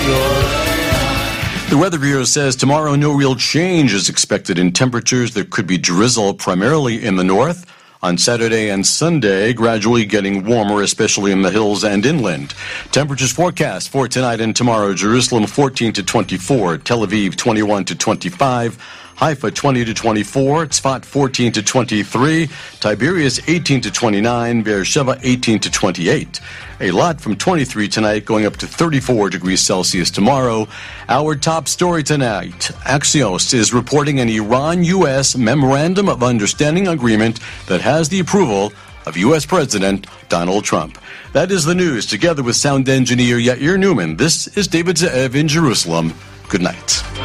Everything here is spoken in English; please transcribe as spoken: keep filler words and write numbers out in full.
The Weather Bureau says tomorrow no real change is expected in temperatures. There could be drizzle primarily in the north. On Saturday and Sunday, gradually getting warmer, especially in the hills and inland. Temperatures forecast for tonight and tomorrow: Jerusalem fourteen to twenty-four, Tel Aviv twenty-one to twenty-five, Haifa twenty to twenty-four, Tzfat fourteen to twenty-three, Tiberias eighteen to twenty-nine, Beersheba eighteen to twenty-eight. Eilat from twenty-three tonight, going up to thirty-four degrees Celsius tomorrow. Our top story tonight: Axios is reporting an Iran-U S Memorandum of Understanding agreement that has the approval of U S President Donald Trump. That is the news. Together with sound engineer Yair Newman, this is David Ze'ev in Jerusalem. Good night.